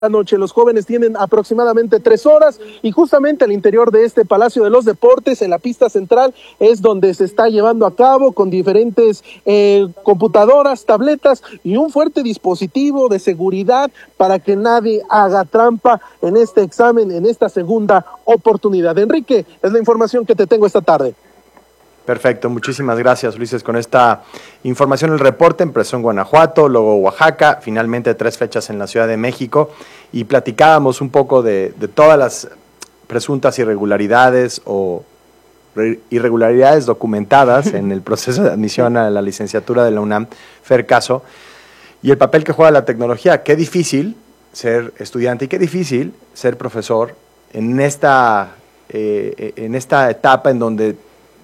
la noche. Los jóvenes tienen aproximadamente 3 horas y justamente al interior de este Palacio de los Deportes, en la pista central, es donde se está llevando a cabo con diferentes computadoras, tabletas y un fuerte dispositivo de seguridad para que nadie haga trampa en este examen, en esta segunda oportunidad. Enrique, es la información que te tengo esta tarde. Perfecto, muchísimas gracias, Ulises. Con esta información el reporte empezó en Guanajuato, luego Oaxaca, finalmente 3 fechas en la Ciudad de México, y platicábamos un poco de todas las presuntas irregularidades o irregularidades documentadas en el proceso de admisión a la licenciatura de la UNAM, Fer Caso, y el papel que juega la tecnología. Qué difícil ser estudiante y qué difícil ser profesor en esta etapa en donde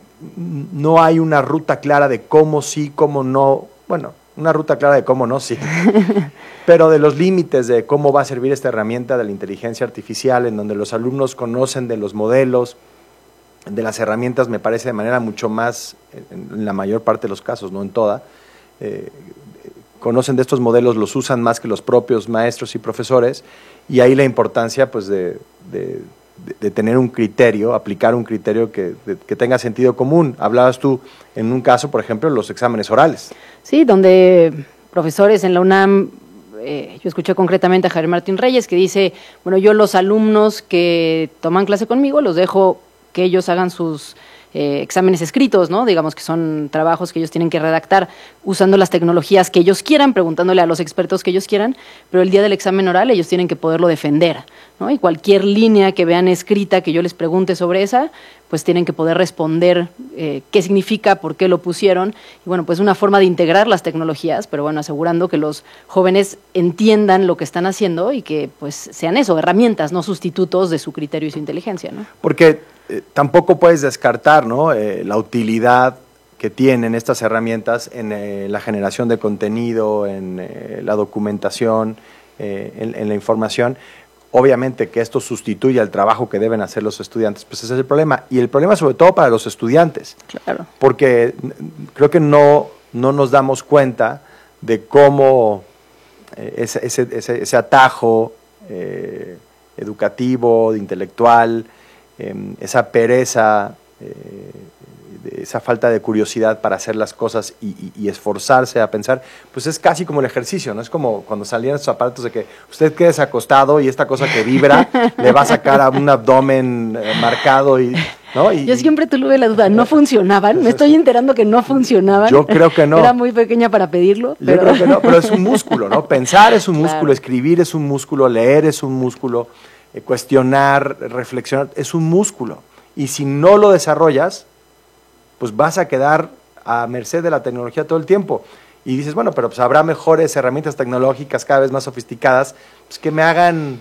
no hay una ruta clara de cómo sí, cómo no, bueno, una ruta clara de cómo no, sí, pero de los límites de cómo va a servir esta herramienta de la inteligencia artificial, en donde los alumnos conocen de los modelos, de las herramientas, me parece de manera mucho más, en la mayor parte de los casos, no en toda, conocen de estos modelos, los usan más que los propios maestros y profesores, y ahí la importancia pues de tener un criterio, aplicar un criterio que tenga sentido común. Hablabas tú en un caso, por ejemplo, los exámenes orales. Sí, donde profesores en la UNAM, yo escuché concretamente a Javier Martín Reyes que dice, bueno, yo los alumnos que toman clase conmigo los dejo que ellos hagan sus exámenes escritos, ¿no? Digamos que son trabajos que ellos tienen que redactar usando las tecnologías que ellos quieran, preguntándole a los expertos que ellos quieran, pero el día del examen oral ellos tienen que poderlo defender, ¿no? Y cualquier línea que vean escrita que yo les pregunte sobre esa, pues tienen que poder responder qué significa, por qué lo pusieron, y bueno, pues una forma de integrar las tecnologías, pero bueno, asegurando que los jóvenes entiendan lo que están haciendo y que pues sean eso, herramientas, no sustitutos de su criterio y su inteligencia, ¿no? Porque tampoco puedes descartar, ¿no?, la utilidad que tienen estas herramientas en la generación de contenido, en la documentación, en la información. Obviamente que esto sustituye al trabajo que deben hacer los estudiantes, pues ese es el problema. Y el problema sobre todo para los estudiantes. Claro. Porque creo que no nos damos cuenta de cómo ese atajo educativo, intelectual, esa pereza, esa falta de curiosidad para hacer las cosas y esforzarse a pensar, pues es casi como el ejercicio, ¿no? Es como cuando salían esos aparatos de que usted quede acostado y esta cosa que vibra le va a sacar a un abdomen marcado y... ¿no? Yo siempre tuve la duda, ¿no funcionaban? Me estoy enterando que no funcionaban. Yo creo que no. Era muy pequeña para pedirlo. Yo creo que no, pero es un músculo, ¿no? Pensar es un músculo, claro. Escribir es un músculo, leer es un músculo, cuestionar, reflexionar, es un músculo. Y si no lo desarrollas, pues vas a quedar a merced de la tecnología todo el tiempo. Y dices, bueno, pero pues habrá mejores herramientas tecnológicas cada vez más sofisticadas, pues que me hagan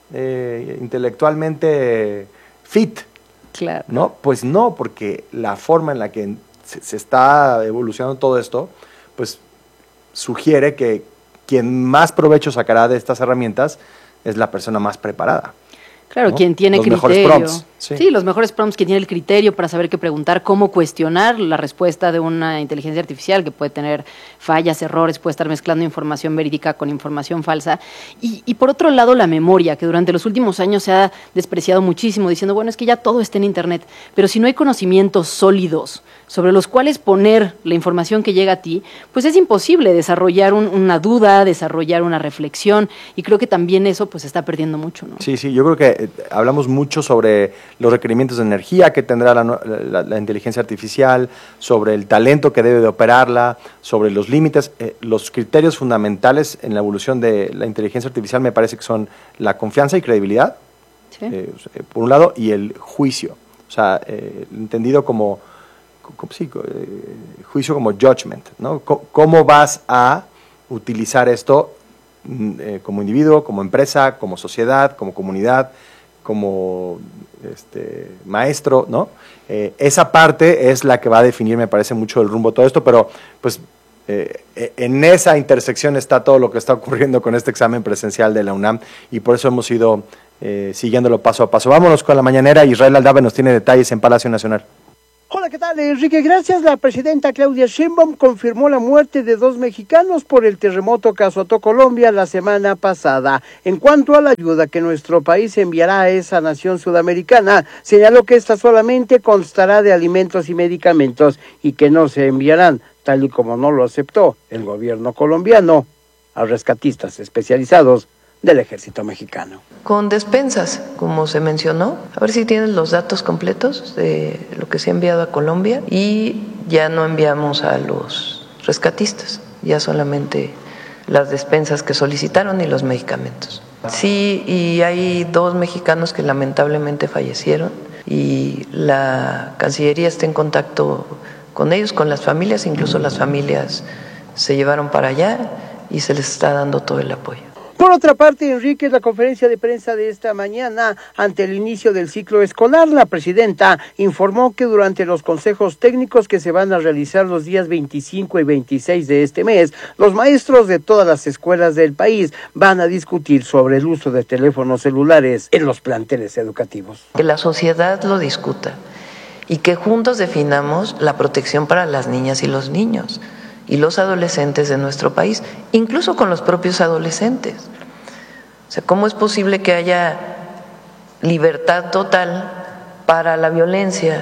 intelectualmente fit. Claro. ¿No? Pues no, porque la forma en la que se está evolucionando todo esto, pues sugiere que quien más provecho sacará de estas herramientas es la persona más preparada. Claro, ¿no? Quien tiene los criterio. Mejores prompts, sí, los mejores prompts, que tiene el criterio para saber qué preguntar, cómo cuestionar la respuesta de una inteligencia artificial que puede tener fallas, errores, puede estar mezclando información verídica con información falsa. Y por otro lado, la memoria, que durante los últimos años se ha despreciado muchísimo, diciendo, bueno, es que ya todo está en Internet, pero si no hay conocimientos sólidos sobre los cuales poner la información que llega a ti, pues es imposible desarrollar una duda, desarrollar una reflexión, y creo que también eso pues se está perdiendo mucho, ¿no? Sí, yo creo que hablamos mucho sobre los requerimientos de energía que tendrá la inteligencia artificial, sobre el talento que debe de operarla, sobre los límites. Los criterios fundamentales en la evolución de la inteligencia artificial me parece que son la confianza y credibilidad, sí. Por un lado, y el juicio. O sea, entendido como juicio como judgment, ¿no? ¿Cómo vas a utilizar esto como individuo, como empresa, como sociedad, como comunidad, como maestro, ¿no? Esa parte es la que va a definir, me parece, mucho el rumbo de todo esto, pero pues en esa intersección está todo lo que está ocurriendo con este examen presencial de la UNAM, y por eso hemos ido siguiéndolo paso a paso. Vámonos con la mañanera. Israel Aldave nos tiene detalles en Palacio Nacional. Hola, ¿qué tal, Enrique? Gracias. La presidenta Claudia Sheinbaum confirmó la muerte de 2 mexicanos por el terremoto que azotó Colombia la semana pasada. En cuanto a la ayuda que nuestro país enviará a esa nación sudamericana, señaló que esta solamente constará de alimentos y medicamentos y que no se enviarán, tal y como no lo aceptó el gobierno colombiano, a rescatistas especializados del ejército mexicano. Con despensas, como se mencionó, a ver si tienes los datos completos de lo que se ha enviado a Colombia, y ya no enviamos a los rescatistas, ya solamente las despensas que solicitaron y los medicamentos. Sí, y hay 2 mexicanos que lamentablemente fallecieron y la Cancillería está en contacto con ellos, con las familias, incluso las familias se llevaron para allá y se les está dando todo el apoyo. Por otra parte, Enrique, en la conferencia de prensa de esta mañana, ante el inicio del ciclo escolar, la presidenta informó que durante los consejos técnicos que se van a realizar los días 25 y 26 de este mes, los maestros de todas las escuelas del país van a discutir sobre el uso de teléfonos celulares en los planteles educativos. Que la sociedad lo discuta y que juntos definamos la protección para las niñas y los niños y los adolescentes de nuestro país, incluso con los propios adolescentes. O sea, ¿cómo es posible que haya libertad total para la violencia,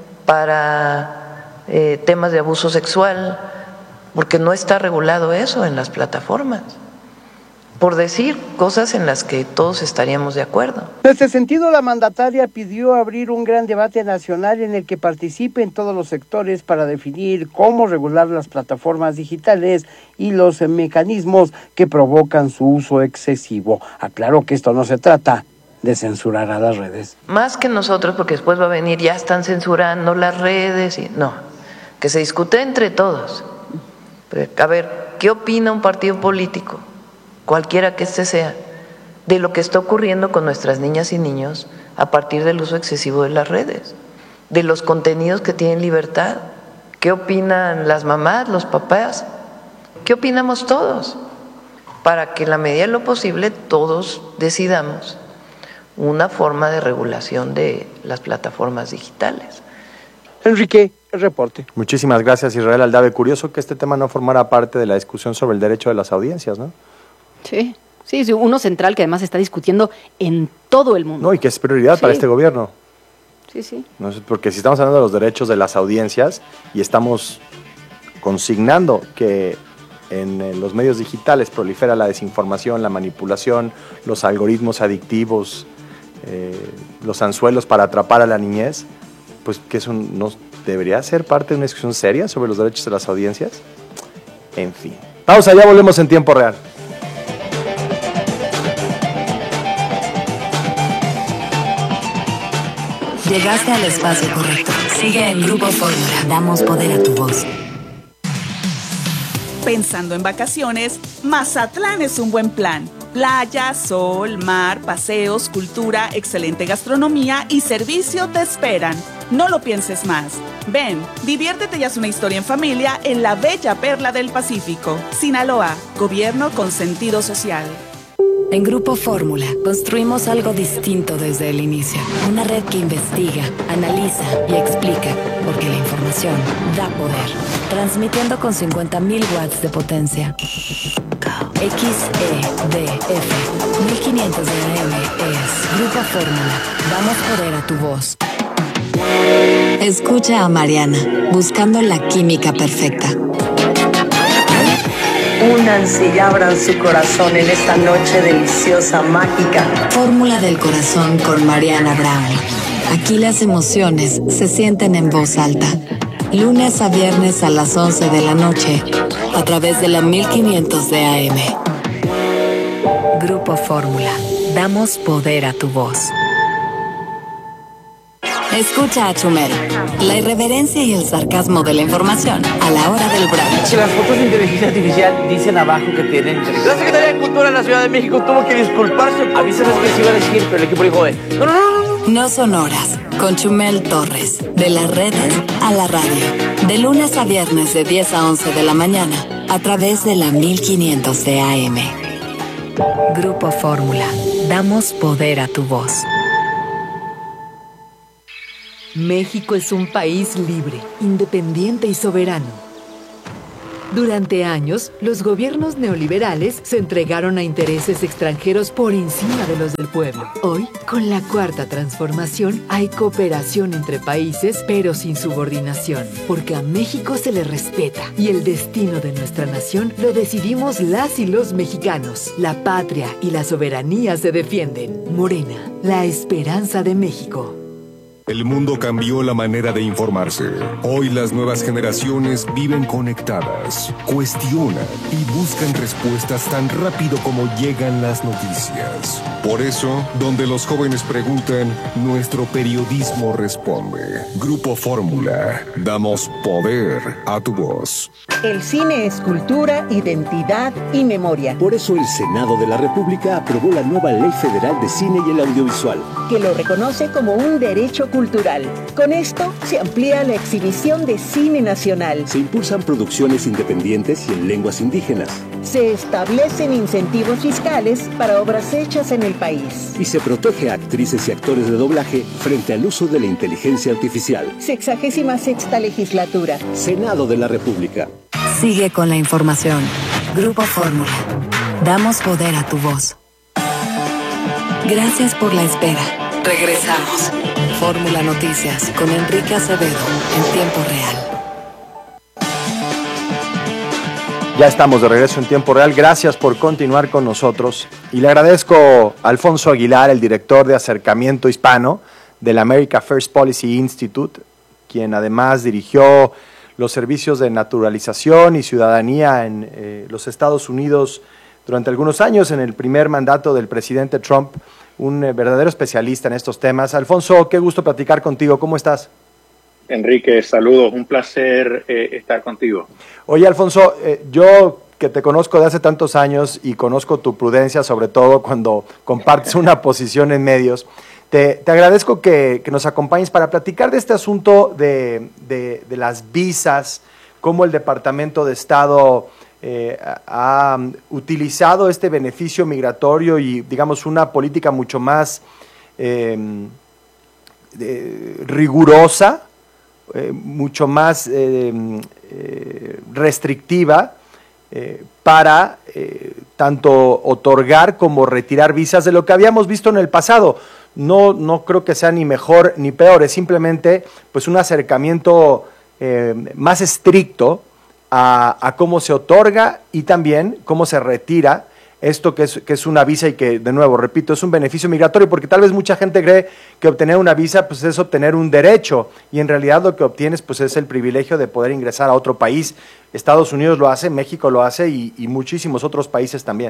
para temas de abuso sexual? Porque no está regulado eso en las plataformas, por decir cosas en las que todos estaríamos de acuerdo. En este sentido, la mandataria pidió abrir un gran debate nacional en el que participen todos los sectores para definir cómo regular las plataformas digitales y los mecanismos que provocan su uso excesivo. Aclaró que esto no se trata de censurar a las redes. Más que nosotros, porque después va a venir, ya están censurando las redes, y no, que se discute entre todos. A ver, ¿qué opina un partido político, cualquiera que este sea, de lo que está ocurriendo con nuestras niñas y niños a partir del uso excesivo de las redes, de los contenidos que tienen libertad? ¿Qué opinan las mamás, los papás? ¿Qué opinamos todos? Para que en la medida de lo posible todos decidamos una forma de regulación de las plataformas digitales. Enrique, el reporte. Muchísimas gracias, Israel Aldave. Curioso que este tema no formara parte de la discusión sobre el derecho de las audiencias, ¿no? Sí, uno central que además se está discutiendo en todo el mundo. No, y que es prioridad para este gobierno. Sí. No sé, porque si estamos hablando de los derechos de las audiencias y estamos consignando que en los medios digitales prolifera la desinformación, la manipulación, los algoritmos adictivos, los anzuelos para atrapar a la niñez, pues que eso no debería ser parte de una discusión seria sobre los derechos de las audiencias. En fin. Pausa, ya volvemos en tiempo real. Llegaste al espacio correcto. Sigue en Grupo Fórmula. Damos poder a tu voz. Pensando en vacaciones, Mazatlán es un buen plan. Playa, sol, mar, paseos, cultura, excelente gastronomía y servicio te esperan. No lo pienses más. Ven, diviértete y haz una historia en familia en la bella perla del Pacífico. Sinaloa, gobierno con sentido social. En Grupo Fórmula construimos algo distinto desde el inicio. Una red que investiga, analiza y explica, porque la información da poder. Transmitiendo con 50.000 watts de potencia. XEDF 1500 de AM es Grupo Fórmula. Damos poder a tu voz. Escucha a Mariana, buscando la química perfecta. Únanse y abran su corazón en esta noche deliciosa, mágica. Fórmula del corazón con Mariana Brown. Aquí las emociones se sienten en voz alta. Lunes a viernes a las 11 de la noche, a través de la 1500 de AM. Grupo Fórmula. Damos poder a tu voz. Escucha a Chumel. La irreverencia y el sarcasmo de la información a la hora del brunch. Que las fotos de inteligencia artificial dicen abajo que tienen... La Secretaría de Cultura de la Ciudad de México tuvo que disculparse. Avísales que se iba a decir, pero el equipo dijo no. No son horas. Con Chumel Torres. De las redes a la radio. De lunes a viernes de 10 a 11 de la mañana. A través de la 1500 de AM. Grupo Fórmula. Damos poder a tu voz. México es un país libre, independiente y soberano. Durante años, los gobiernos neoliberales se entregaron a intereses extranjeros por encima de los del pueblo. Hoy, con la Cuarta Transformación, hay cooperación entre países, pero sin subordinación, porque a México se le respeta y el destino de nuestra nación lo decidimos las y los mexicanos. La patria y la soberanía se defienden. Morena, la esperanza de México. El mundo cambió la manera de informarse. Hoy las nuevas generaciones viven conectadas, cuestionan y buscan respuestas tan rápido como llegan las noticias. Por eso, donde los jóvenes preguntan, nuestro periodismo responde. Grupo Fórmula, damos poder a tu voz. El cine es cultura, identidad y memoria. Por eso el Senado de la República aprobó la nueva Ley Federal de Cine y el Audiovisual, que lo reconoce como un derecho cultural. Con esto se amplía la exhibición de cine nacional. Se impulsan producciones independientes y en lenguas indígenas. Se establecen incentivos fiscales para obras hechas en el país. Y se protege a actrices y actores de doblaje frente al uso de la inteligencia artificial. 66ª legislatura. Senado de la República. Sigue con la información. Grupo Fórmula. Damos poder a tu voz. Gracias por la espera. Regresamos. Fórmula Noticias con Enrique Acevedo en tiempo real. Ya estamos de regreso en tiempo real. Gracias por continuar con nosotros. Y le agradezco a Alfonso Aguilar, el director de Acercamiento Hispano del America First Policy Institute, quien además dirigió los servicios de naturalización y ciudadanía en los Estados Unidos durante algunos años en el primer mandato del presidente Trump, un verdadero especialista en estos temas. Alfonso, qué gusto platicar contigo. ¿Cómo estás? Enrique, saludos. Un placer estar contigo. Oye, Alfonso, yo que te conozco de hace tantos años y conozco tu prudencia, sobre todo cuando compartes una posición en medios, te agradezco que nos acompañes para platicar de este asunto de las visas, cómo el Departamento de Estado ha utilizado este beneficio migratorio y, digamos, una política mucho más rigurosa, mucho más restrictiva para tanto otorgar como retirar visas de lo que habíamos visto en el pasado. No creo que sea ni mejor ni peor, es simplemente pues un acercamiento más estricto a cómo se otorga y también cómo se retira esto que es una visa y que, de nuevo, repito, es un beneficio migratorio, porque tal vez mucha gente cree que obtener una visa pues es obtener un derecho y en realidad lo que obtienes pues es el privilegio de poder ingresar a otro país. Estados Unidos lo hace, México lo hace y muchísimos otros países también.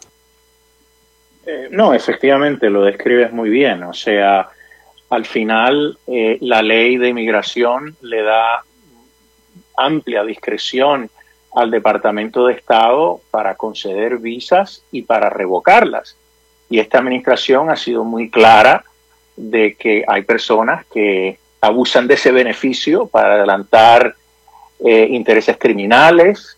No, efectivamente, lo describes muy bien. O sea, al final la ley de inmigración le da amplia discreción al Departamento de Estado para conceder visas y para revocarlas. Y esta administración ha sido muy clara de que hay personas que abusan de ese beneficio para adelantar intereses criminales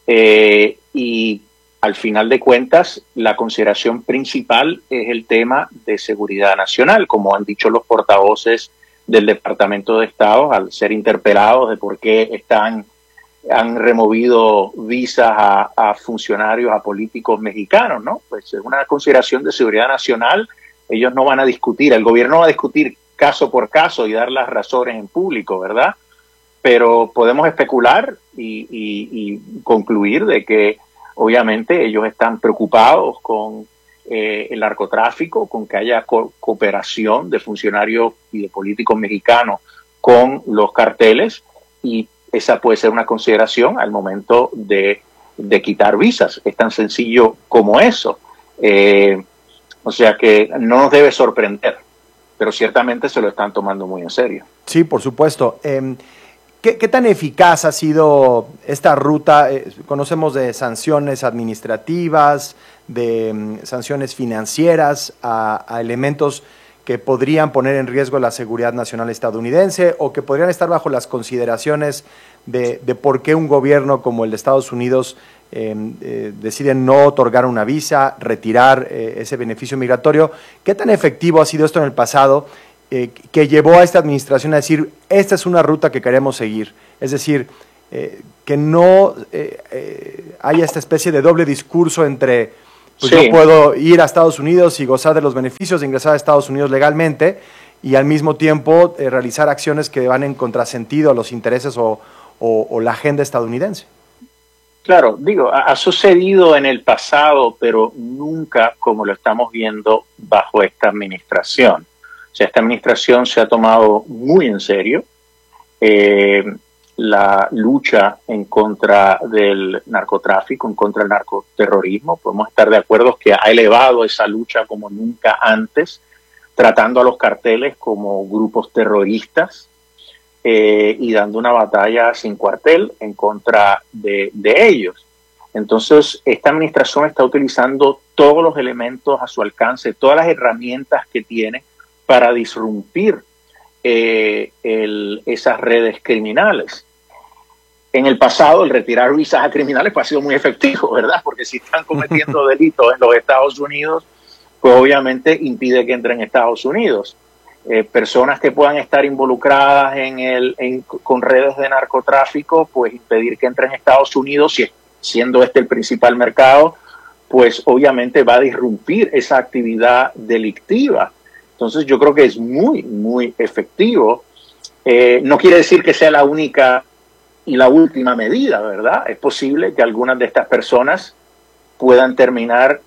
y al final de cuentas la consideración principal es el tema de seguridad nacional, como han dicho los portavoces del Departamento de Estado al ser interpelados de por qué han removido visas a funcionarios, a políticos mexicanos, ¿no? Pues es una consideración de seguridad nacional. Ellos no van a discutir, el gobierno va a discutir caso por caso y dar las razones en público, ¿verdad? Pero podemos especular y concluir de que obviamente ellos están preocupados con el narcotráfico, con que haya cooperación de funcionarios y de políticos mexicanos con los carteles, y esa puede ser una consideración al momento de quitar visas. Es tan sencillo como eso. O sea que no nos debe sorprender, pero ciertamente se lo están tomando muy en serio. Sí, por supuesto. ¿Qué tan eficaz ha sido esta ruta? Conocemos de sanciones administrativas, de sanciones financieras a elementos que podrían poner en riesgo la seguridad nacional estadounidense o que podrían estar bajo las consideraciones de por qué un gobierno como el de Estados Unidos decide no otorgar una visa, retirar ese beneficio migratorio. ¿Qué tan efectivo ha sido esto en el pasado que llevó a esta administración a decir, esta es una ruta que queremos seguir? Es decir, que no haya esta especie de doble discurso entre, pues yo puedo ir a Estados Unidos y gozar de los beneficios de ingresar a Estados Unidos legalmente y al mismo tiempo realizar acciones que van en contrasentido a los intereses o la agenda estadounidense. Claro, digo, ha sucedido en el pasado, pero nunca como lo estamos viendo bajo esta administración. O sea, esta administración se ha tomado muy en serio la lucha en contra del narcotráfico, en contra del narcoterrorismo. Podemos estar de acuerdo que ha elevado esa lucha como nunca antes, tratando a los carteles como grupos terroristas y dando una batalla sin cuartel en contra de ellos. Entonces, esta administración está utilizando todos los elementos a su alcance, todas las herramientas que tiene para disrumpir esas redes criminales. En el pasado, el retirar visas a criminales pues, ha sido muy efectivo, ¿verdad? Porque si están cometiendo delitos en los Estados Unidos, pues obviamente impide que entren a Estados Unidos. Personas que puedan estar involucradas con redes de narcotráfico, pues impedir que entren a Estados Unidos, siendo este el principal mercado, pues obviamente va a disrumpir esa actividad delictiva. Entonces yo creo que es muy, muy efectivo. No quiere decir que sea la única y la última medida, ¿verdad? Es posible que algunas de estas personas puedan terminar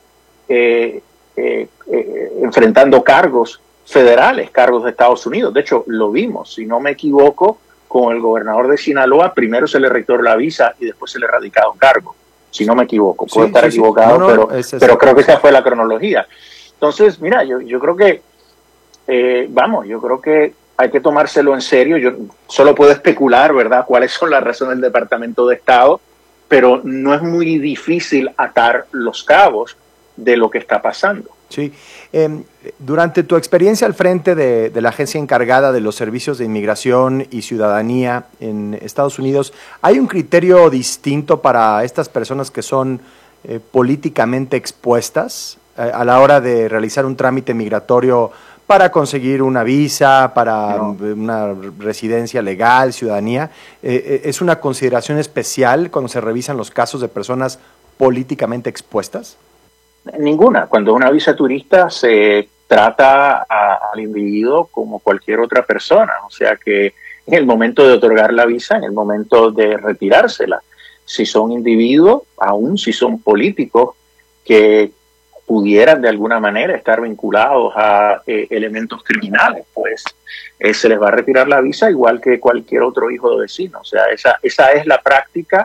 enfrentando cargos federales, cargos de Estados Unidos. De hecho, lo vimos, si no me equivoco, con el gobernador de Sinaloa, primero se le retiró la visa y después se le radicaron cargos, si no me equivoco. Puedo estar equivocado, pero creo que esa fue la cronología. Entonces, mira, yo creo que, yo creo que hay que tomárselo en serio. Yo solo puedo especular, ¿verdad?, cuáles son las razones del Departamento de Estado, pero no es muy difícil atar los cabos de lo que está pasando. Sí. Durante tu experiencia al frente de la agencia encargada de los servicios de inmigración y ciudadanía en Estados Unidos, ¿hay un criterio distinto para estas personas que son políticamente expuestas a la hora de realizar un trámite migratorio para conseguir una visa, para una residencia legal, ciudadanía? ¿Es una consideración especial cuando se revisan los casos de personas políticamente expuestas? Ninguna. Cuando una visa turista se trata al individuo como cualquier otra persona, o sea que en el momento de otorgar la visa, en el momento de retirársela, si son individuos, aún si son políticos que pudieran de alguna manera estar vinculados a elementos criminales, pues se les va a retirar la visa igual que cualquier otro hijo de vecino. O sea, esa es la práctica.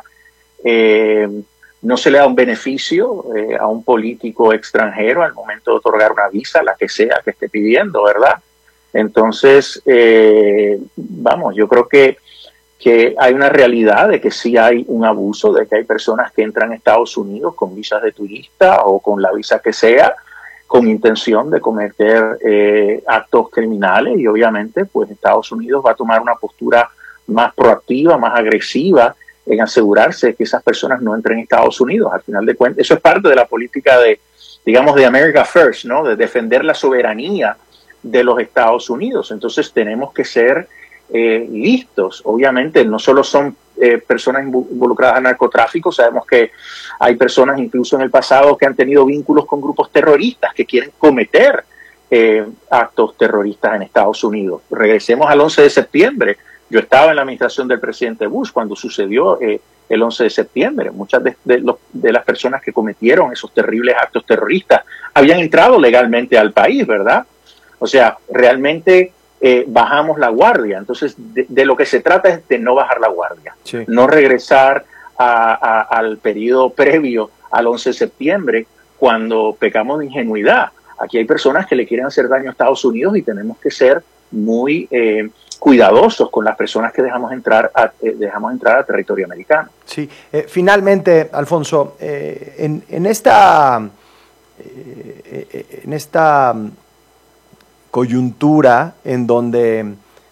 No se le da un beneficio a un político extranjero al momento de otorgar una visa, la que sea que esté pidiendo, ¿verdad? Entonces, yo creo que hay una realidad de que sí hay un abuso, de que hay personas que entran a Estados Unidos con visas de turista o con la visa que sea, con intención de cometer actos criminales, y obviamente pues Estados Unidos va a tomar una postura más proactiva, más agresiva, en asegurarse que esas personas no entren a Estados Unidos. Al final de cuentas, eso es parte de la política de America First, ¿no? De defender la soberanía de los Estados Unidos. Entonces tenemos que ser listos. Obviamente no solo son personas involucradas en narcotráfico, sabemos que hay personas incluso en el pasado que han tenido vínculos con grupos terroristas que quieren cometer actos terroristas en Estados Unidos. Regresemos al 11 de septiembre. Yo estaba en la administración del presidente Bush cuando sucedió el 11 de septiembre. Muchas de las personas que cometieron esos terribles actos terroristas habían entrado legalmente al país, ¿verdad? O sea, realmente bajamos la guardia. Entonces, de lo que se trata es de no bajar la guardia, no regresar al periodo previo al 11 de septiembre cuando pecamos de ingenuidad. Aquí hay personas que le quieren hacer daño a Estados Unidos y tenemos que ser muy cuidadosos con las personas que dejamos entrar a territorio americano. Sí, finalmente, Alfonso, en esta coyuntura en donde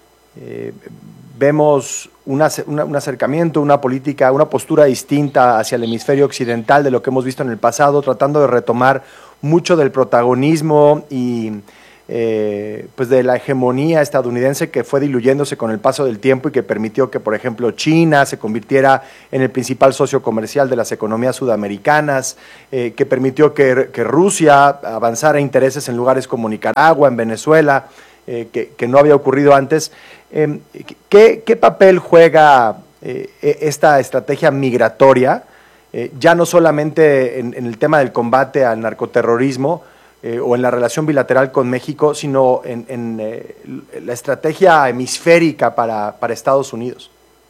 vemos un acercamiento, una política, una postura distinta hacia el hemisferio occidental de lo que hemos visto en el pasado, tratando de retomar mucho del protagonismo y pues de la hegemonía estadounidense que fue diluyéndose con el paso del tiempo y que permitió que, por ejemplo, China se convirtiera en el principal socio comercial de las economías sudamericanas, que permitió que Rusia avanzara intereses en lugares como Nicaragua, en Venezuela, que no había ocurrido antes. ¿Qué papel juega esta estrategia migratoria, ya no solamente en el tema del combate al narcoterrorismo, o en la relación bilateral con México, sino en la estrategia hemisférica para Estados Unidos?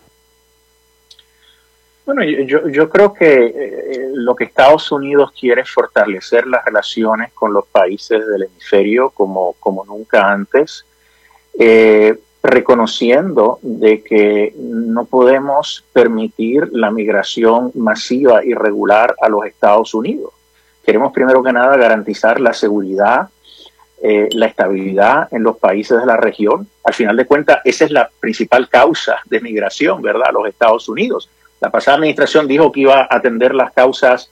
Bueno, yo creo que lo que Estados Unidos quiere es fortalecer las relaciones con los países del hemisferio como nunca antes, reconociendo de que no podemos permitir la migración masiva y irregular a los Estados Unidos. Queremos primero que nada garantizar la seguridad, la estabilidad en los países de la región. Al final de cuentas, esa es la principal causa de migración, ¿verdad?, a los Estados Unidos. La pasada administración dijo que iba a atender las causas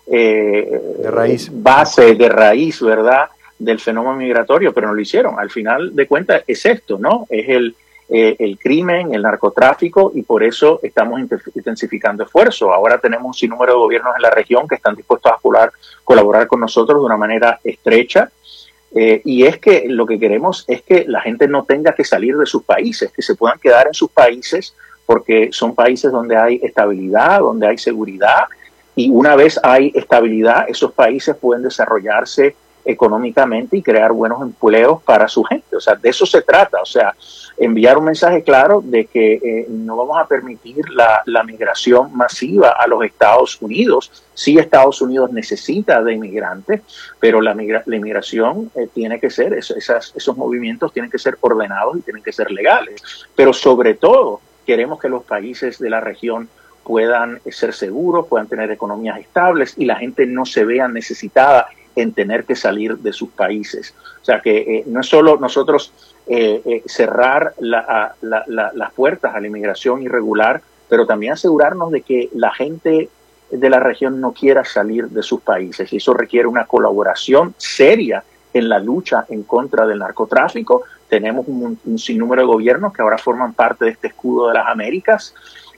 de raíz, base, de raíz, ¿verdad?, del fenómeno migratorio, pero no lo hicieron. Al final de cuentas es esto, ¿no? Es el crimen, el narcotráfico, y por eso estamos intensificando esfuerzos. Ahora tenemos un sinnúmero de gobiernos en la región que están dispuestos a colaborar con nosotros de una manera estrecha, y es que lo que queremos es que la gente no tenga que salir de sus países, que se puedan quedar en sus países, porque son países donde hay estabilidad, donde hay seguridad, y una vez hay estabilidad, esos países pueden desarrollarse económicamente y crear buenos empleos para su gente. O sea, de eso se trata. O sea, enviar un mensaje claro de que no vamos a permitir la migración masiva a los Estados Unidos. Sí, Estados Unidos necesita de inmigrantes, pero la inmigración tiene que ser, esos movimientos tienen que ser ordenados y tienen que ser legales. Pero sobre todo, queremos que los países de la región puedan ser seguros, puedan tener economías estables y la gente no se vea necesitada en tener que salir de sus países. O sea que no es solo nosotros cerrar las puertas a la inmigración irregular, pero también asegurarnos de que la gente de la región no quiera salir de sus países. Y eso requiere una colaboración seria en la lucha en contra del narcotráfico. Tenemos un sinnúmero de gobiernos que ahora forman parte de este escudo de las Américas.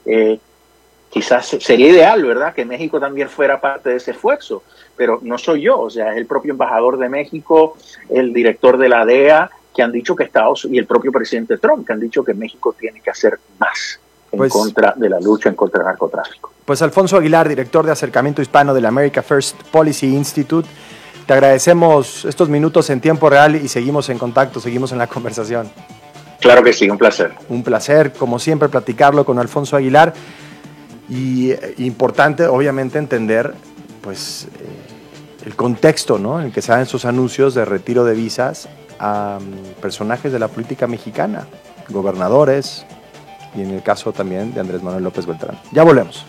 Quizás sería ideal, ¿verdad?, que México también fuera parte de ese esfuerzo, pero no soy yo, o sea, es el propio embajador de México, el director de la DEA, que han dicho que y el propio presidente Trump, que han dicho que México tiene que hacer más en contra de la lucha en contra del narcotráfico. Pues Alfonso Aguilar, director de Acercamiento Hispano del America First Policy Institute, te agradecemos estos minutos en tiempo real y seguimos en contacto, seguimos en la conversación. Claro que sí, un placer. Un placer, como siempre, platicarlo con Alfonso Aguilar. Y importante, obviamente, entender pues el contexto, ¿no?, en el que se dan esos anuncios de retiro de visas a personajes de la política mexicana, gobernadores, y en el caso también de Andrés Manuel López Beltrán. Ya volvemos.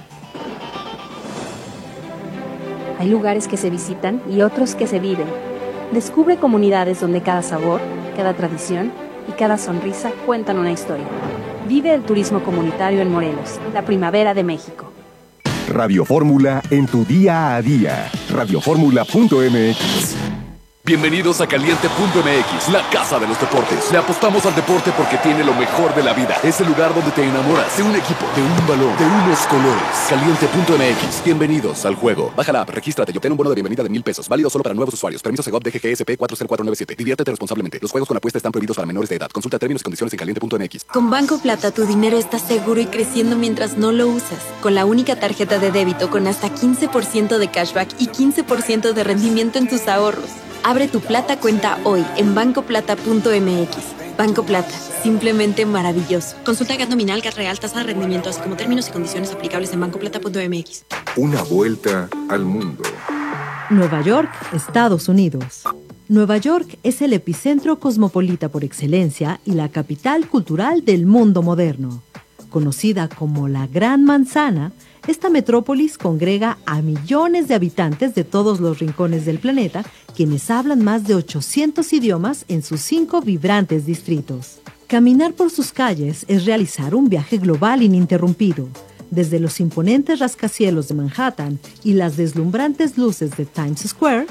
Hay lugares que se visitan y otros que se viven. Descubre comunidades donde cada sabor, cada tradición y cada sonrisa cuentan una historia. Vive el turismo comunitario en Morelos, la primavera de México. Radio Fórmula en tu día a día. Radioformula.mx. Bienvenidos a Caliente.mx, la casa de los deportes. Le apostamos al deporte porque tiene lo mejor de la vida. Es el lugar donde te enamoras de un equipo, de un balón, de unos colores. Caliente.mx, bienvenidos al juego. Baja la app, regístrate y obtén un bono de bienvenida de $1,000. Válido solo para nuevos usuarios. Permiso Segov DGGSP 40497. Diviértete responsablemente. Los juegos con apuesta están prohibidos para menores de edad. Consulta términos y condiciones en Caliente.mx. Con Banco Plata tu dinero está seguro y creciendo mientras no lo usas. Con la única tarjeta de débito con hasta 15% de cashback y 15% de rendimiento en tus ahorros. Abre tu Plata cuenta hoy en bancoplata.mx. Banco Plata, simplemente maravilloso. Consulta GAT nominal, GAT real, tasa de rendimiento, así como términos y condiciones aplicables en bancoplata.mx. Una vuelta al mundo. Nueva York, Estados Unidos. Nueva York es el epicentro cosmopolita por excelencia y la capital cultural del mundo moderno. Conocida como la Gran Manzana, esta metrópolis congrega a millones de habitantes de todos los rincones del planeta, quienes hablan más de 800 idiomas en sus 5 vibrantes distritos. Caminar por sus calles es realizar un viaje global ininterrumpido. Desde los imponentes rascacielos de Manhattan y las deslumbrantes luces de Times Square,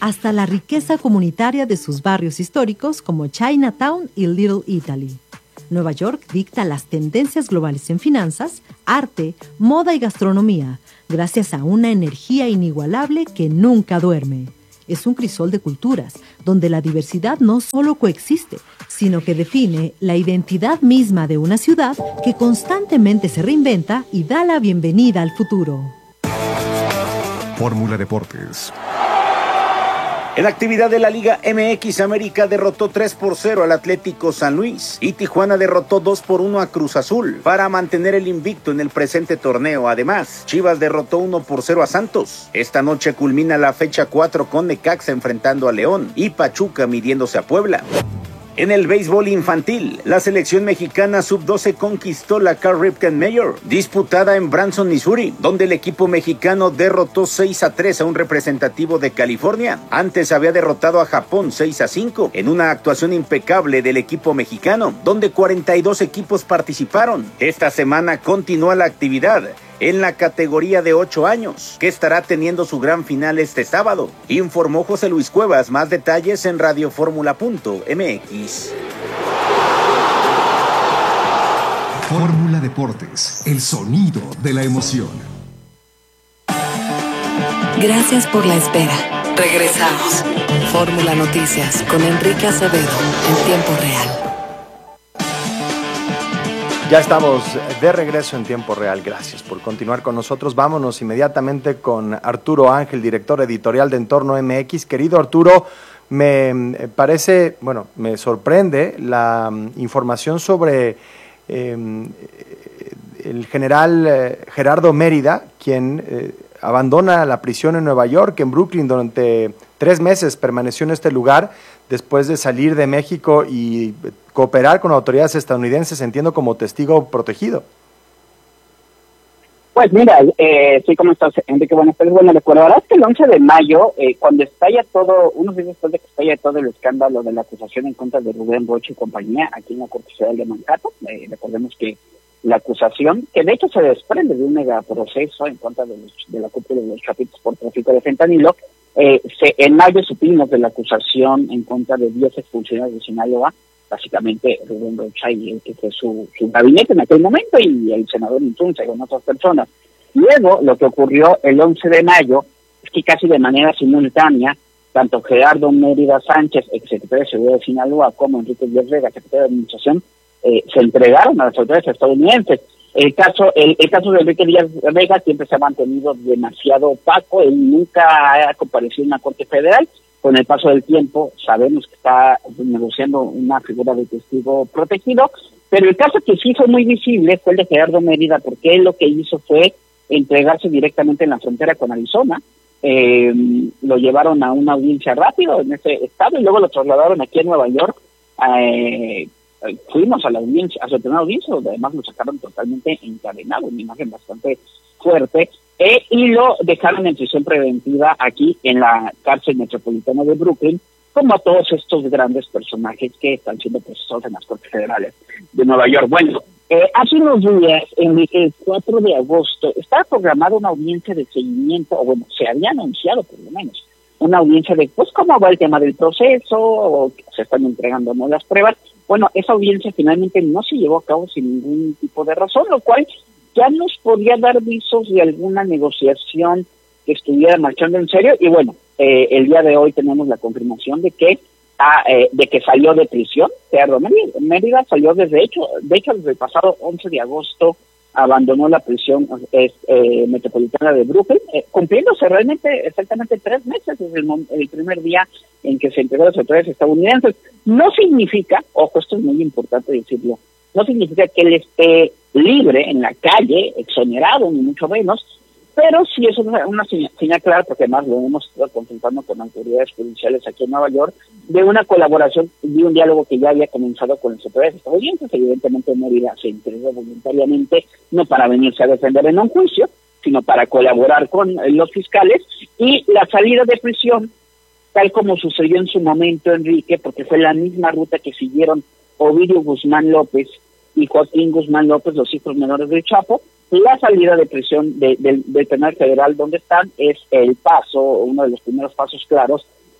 hasta la riqueza comunitaria de sus barrios históricos como Chinatown y Little Italy. Nueva York dicta las tendencias globales en finanzas, arte, moda y gastronomía, gracias a una energía inigualable que nunca duerme. Es un crisol de culturas, donde la diversidad no solo coexiste, sino que define la identidad misma de una ciudad que constantemente se reinventa y da la bienvenida al futuro. Fórmula Deportes. En actividad de la Liga MX, América derrotó 3-0 al Atlético San Luis y Tijuana derrotó 2-1 a Cruz Azul para mantener el invicto en el presente torneo. Además, Chivas derrotó 1-0 a Santos. Esta noche culmina la fecha 4 con Necaxa enfrentando a León y Pachuca midiéndose a Puebla. En el béisbol infantil, la selección mexicana sub-12 conquistó la Carl Ripken Major, disputada en Branson, Missouri, donde el equipo mexicano derrotó 6-3 a un representativo de California. Antes había derrotado a Japón 6-5 en una actuación impecable del equipo mexicano, donde 42 equipos participaron. Esta semana continúa la actividad en la categoría de 8 años, que estará teniendo su gran final este sábado, informó José Luis Cuevas. Más detalles en radioformula.mx. Fórmula Deportes, el sonido de la emoción. Gracias por la espera. Regresamos. Fórmula Noticias con Enrique Acevedo en tiempo real. Ya estamos de regreso en tiempo real. Gracias por continuar con nosotros. Vámonos inmediatamente con Arturo Ángel, director editorial de Entorno MX. Querido Arturo, me parece, bueno, me sorprende la información sobre el general Gerardo Mérida, quien abandona la prisión en Nueva York, en Brooklyn, durante 3 meses permaneció en este lugar después de salir de México y cooperar con autoridades estadounidenses, entiendo, como testigo protegido. Pues mira, sí, ¿cómo estás, Enrique? Buenas tardes. Bueno, recordarás que el 11 de mayo, cuando estalla todo, unos días después de que estalla todo el escándalo de la acusación en contra de Rubén Rocha y compañía, aquí en la Corte Federal de Manhattan, recordemos que la acusación, que de hecho se desprende de un megaproceso en contra de la cúpula de los Chapitos por tráfico de fentanilo. En mayo supimos de la acusación en contra de 10 exfuncionarios de Sinaloa, básicamente Rubén Rocha y el que fue su gabinete en aquel momento, y el senador Insunza con otras personas. Luego, lo que ocurrió el 11 de mayo es que casi de manera simultánea, tanto Gerardo Mérida Sánchez, exsecretario de Seguridad de Sinaloa, como Enrique Díaz Vega, secretario de Administración, se entregaron a las autoridades estadounidenses. El caso de Enrique Díaz Vega siempre se ha mantenido demasiado opaco. Él nunca ha comparecido en una corte federal. Con el paso del tiempo sabemos que está negociando una figura de testigo protegido, pero el caso que sí fue muy visible fue el de Gerardo Mérida, porque él lo que hizo fue entregarse directamente en la frontera con Arizona. Lo llevaron a una audiencia rápido en ese estado y luego lo trasladaron aquí a Nueva York. Fuimos a la audiencia, a su primera audiencia, donde además lo sacaron totalmente encadenado, una imagen bastante fuerte, y lo dejaron en prisión preventiva aquí en la cárcel metropolitana de Brooklyn, como a todos estos grandes personajes que están siendo procesados en las Cortes Federales de Nueva York. Bueno, hace unos días, en el 4 de agosto, estaba programada una audiencia de seguimiento, o bueno, se había anunciado por lo menos, una audiencia de, pues, cómo va el tema del proceso, o se están entregando no las pruebas. Bueno, esa audiencia finalmente no se llevó a cabo sin ningún tipo de razón, lo cual ya nos podía dar visos de alguna negociación que estuviera marchando en serio. Y bueno, el día de hoy tenemos la confirmación de que salió de prisión. Gerardo Mérida salió de hecho desde el pasado 11 de agosto abandonó la prisión metropolitana de Brooklyn, cumpliéndose realmente exactamente 3 meses desde el primer día en que se entregó a las autoridades estadounidenses. No significa, ojo, esto es muy importante decirlo, no significa que él esté libre en la calle, exonerado, ni mucho menos, pero sí es una señal clara, porque además lo hemos estado consultando con autoridades judiciales aquí en Nueva York, de una colaboración, de un diálogo que ya había comenzado con las autoridades estadounidenses. Evidentemente Mérida se entregó voluntariamente, no para venirse a defender en un juicio, sino para colaborar con los fiscales, y la salida de prisión, tal como sucedió en su momento, Enrique, porque fue la misma ruta que siguieron Ovidio Guzmán López y Joaquín Guzmán López, los hijos menores del Chapo. La salida de prisión del penal federal donde están es el paso, uno de los primeros pasos claros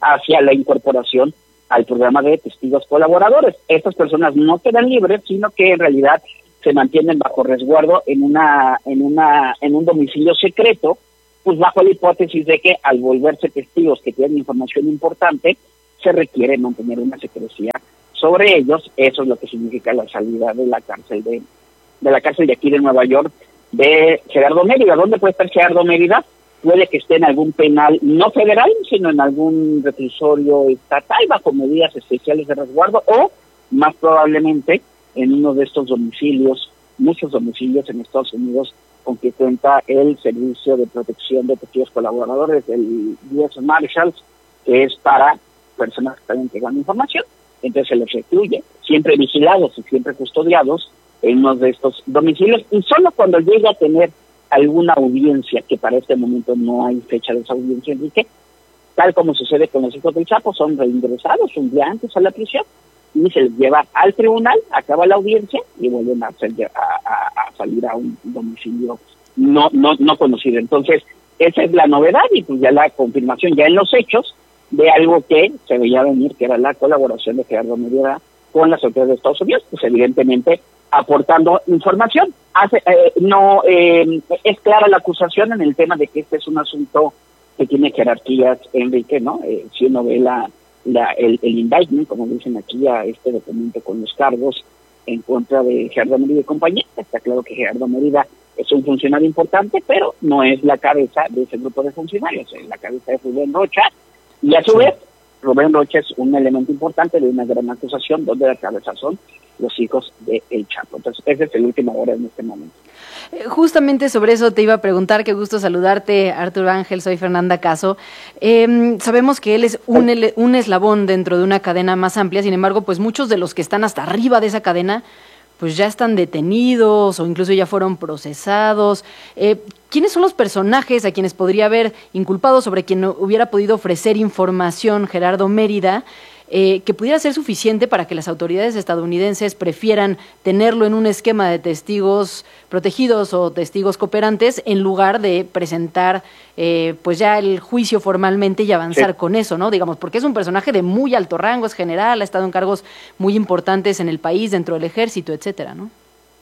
hacia la incorporación al programa de testigos colaboradores. Estas personas no quedan libres, sino que en realidad se mantienen bajo resguardo en un domicilio secreto, pues bajo la hipótesis de que al volverse testigos que tienen información importante, se requiere mantener una secrecía sobre ellos. Eso es lo que significa la salida de la cárcel de aquí de Nueva York de Gerardo Mérida. ¿Dónde puede estar Gerardo Mérida? Puede que esté en algún penal no federal, sino en algún reclusorio estatal bajo medidas especiales de resguardo, o más probablemente en uno de estos domicilios, muchos domicilios en Estados Unidos con que cuenta el Servicio de Protección de Testigos Colaboradores del U.S. Marshals, que es para personas que están entregando información. Entonces se les recluye, siempre vigilados y siempre custodiados en uno de estos domicilios, y solo cuando llega a tener alguna audiencia, que para este momento no hay fecha de esa audiencia, Enrique, tal como sucede con los hijos del Chapo, son reingresados un día antes a la prisión y se les lleva al tribunal, acaba la audiencia y vuelven a salir a un domicilio no conocido. Entonces, esa es la novedad, y pues ya la confirmación ya en los hechos de algo que se veía venir, que era la colaboración de Gerardo Mérida con las autoridades de Estados Unidos, pues evidentemente aportando información. Es clara la acusación en el tema de que este es un asunto que tiene jerarquías, Enrique, ¿no? Si uno ve el indictment, como dicen aquí, a este documento con los cargos en contra de Gerardo Mérida y compañía, está claro que Gerardo Mérida es un funcionario importante, pero no es la cabeza de ese grupo de funcionarios. La cabeza es Rubén Rocha, y a su vez Rubén Rocha es un elemento importante de una gran acusación donde la cabeza son los hijos de El Chapo. Entonces, ese es el último hora en este momento. Justamente sobre eso te iba a preguntar. Qué gusto saludarte, Arturo Ángel. Soy Fernanda Caso. Sabemos que él es un eslabón dentro de una cadena más amplia. Sin embargo, pues muchos de los que están hasta arriba de esa cadena pues ya están detenidos o incluso ya fueron procesados. ¿Quiénes son los personajes a quienes podría haber inculpado, sobre quien hubiera podido ofrecer información Gerardo Mérida, que pudiera ser suficiente para que las autoridades estadounidenses prefieran tenerlo en un esquema de testigos protegidos o testigos cooperantes en lugar de presentar pues ya el juicio formalmente y avanzar con eso, ¿no? Digamos, porque es un personaje de muy alto rango, es general, ha estado en cargos muy importantes en el país, dentro del ejército, etcétera, ¿no?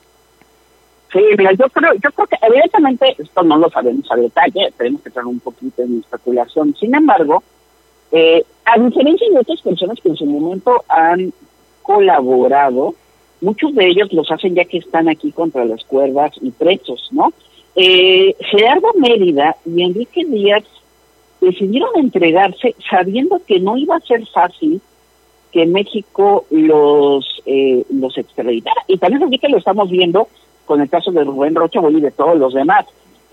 Sí, mira, yo creo que evidentemente esto no lo sabemos a detalle, tenemos que entrar un poquito en especulación. Sin embargo, a diferencia de otras personas que en su momento han colaborado, muchos de ellos los hacen ya que están aquí contra las cuerdas y presos, ¿no? Gerardo Mérida y Enrique Díaz decidieron entregarse sabiendo que no iba a ser fácil que México los extraditara. Y también así que lo estamos viendo con el caso de Rubén Rocha y de todos los demás.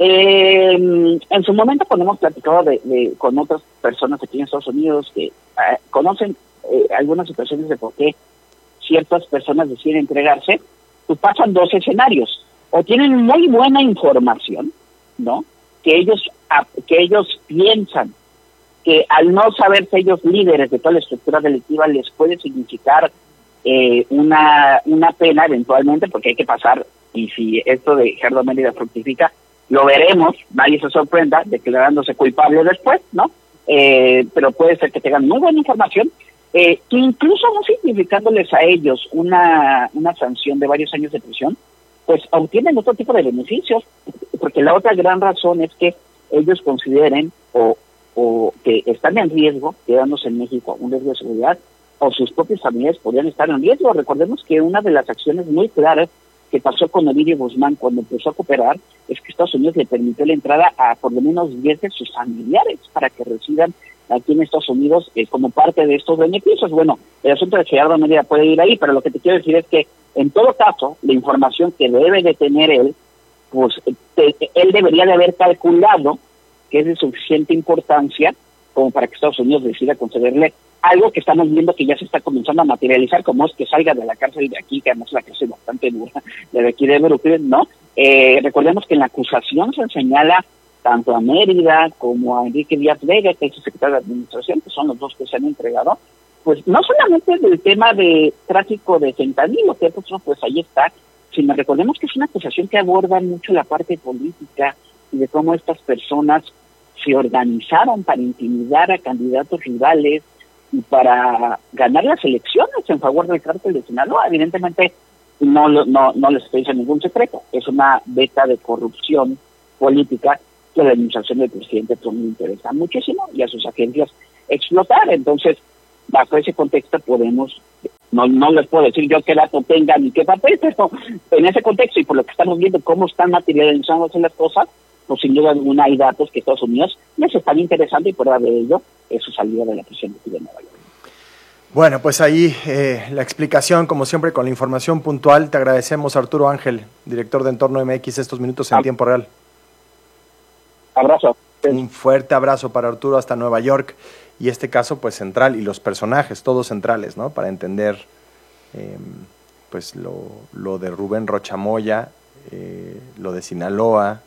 En su momento, cuando hemos platicado con otras personas aquí en Estados Unidos que conocen algunas situaciones de por qué ciertas personas deciden entregarse, pues pasan dos escenarios. O tienen muy buena información, ¿no? Que ellos piensan que al no saberse ellos líderes de toda la estructura delictiva les puede significar una pena eventualmente, porque hay que pasar, y si esto de Gerardo Mérida fructifica, lo veremos, nadie se sorprenda declarándose culpable después, ¿no? Pero puede ser que tengan muy buena información, que incluso no significándoles a ellos una sanción de varios años de prisión, pues obtienen otro tipo de beneficios, porque la otra gran razón es que ellos consideren o que están en riesgo, quedándose en México, un riesgo de seguridad, o sus propios familiares podrían estar en riesgo. Recordemos que una de las acciones muy claras que pasó con Ovidio Guzmán cuando empezó a cooperar es que Estados Unidos le permitió la entrada a por lo menos 10 de sus familiares para que residan aquí en Estados Unidos como parte de estos beneficios. Bueno, el asunto de Gerardo Mérida puede ir ahí, pero lo que te quiero decir es que en todo caso, la información que debe de tener él, pues él debería de haber calculado que es de suficiente importancia como para que Estados Unidos decida concederle algo que estamos viendo que ya se está comenzando a materializar, como es que salga de la cárcel de aquí, que además es la cárcel bastante dura, de aquí de Brooklyn, ¿no? Recordemos que en la acusación se señala tanto a Mérida como a Enrique Díaz Vega, que es el secretario de Administración, que son los dos que se han entregado, pues no solamente del tema de tráfico de fentanilo, que pues ahí está, sino recordemos que es una acusación que aborda mucho la parte política y de cómo estas personas se organizaron para intimidar a candidatos rivales y para ganar las elecciones en favor del cártel de Sinaloa. Evidentemente no les estoy diciendo ningún secreto, es una beta de corrupción política que la administración del presidente Trump le interesa muchísimo y a sus agencias explotar. Entonces, bajo ese contexto podemos, no les puedo decir yo qué dato tenga ni qué papel, pero en ese contexto y por lo que estamos viendo cómo están materializándose las cosas, pues sin duda alguna hay datos que Estados Unidos les están interesando y prueba de ello es su salida de la presidencia de Nueva York. Bueno, pues ahí la explicación, como siempre, con la información puntual. Te agradecemos, Arturo Ángel, director de Entorno MX, estos minutos en tiempo real. Abrazo. Un fuerte abrazo para Arturo hasta Nueva York. Y este caso, pues, central, y los personajes, todos centrales, ¿no? Para entender, pues, lo de Rubén Rocha Moya, lo de Sinaloa,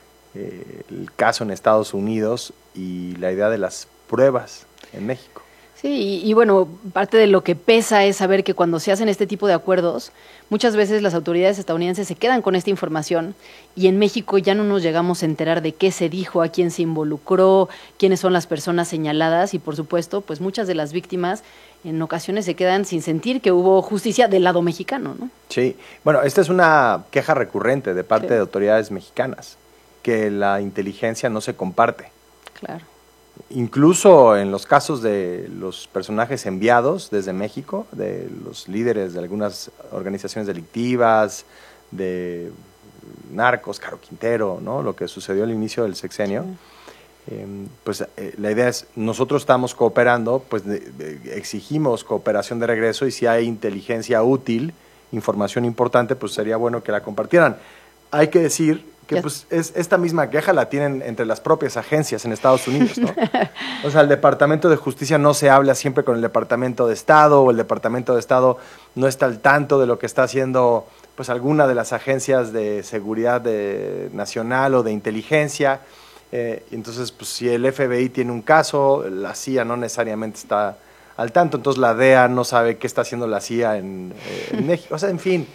el caso en Estados Unidos y la idea de las pruebas en México. Sí, y bueno, parte de lo que pesa es saber que cuando se hacen este tipo de acuerdos, muchas veces las autoridades estadounidenses se quedan con esta información y en México ya no nos llegamos a enterar de qué se dijo, a quién se involucró, quiénes son las personas señaladas y por supuesto, pues muchas de las víctimas en ocasiones se quedan sin sentir que hubo justicia del lado mexicano, ¿no? Sí, bueno, esta es una queja recurrente de parte de autoridades mexicanas, que la inteligencia no se comparte. Claro. Incluso en los casos de los personajes enviados desde México, de los líderes de algunas organizaciones delictivas, de narcos, Caro Quintero, ¿no? Lo que sucedió al inicio del sexenio, pues la idea es, nosotros estamos cooperando, pues exigimos cooperación de regreso y si hay inteligencia útil, información importante, pues sería bueno que la compartieran. Hay que decir que pues esta misma queja la tienen entre las propias agencias en Estados Unidos, ¿no? O sea, el Departamento de Justicia no se habla siempre con el Departamento de Estado, o el Departamento de Estado no está al tanto de lo que está haciendo pues alguna de las agencias de seguridad nacional o de inteligencia. Entonces, pues si el FBI tiene un caso, la CIA no necesariamente está al tanto, entonces la DEA no sabe qué está haciendo la CIA en México. O sea, en fin,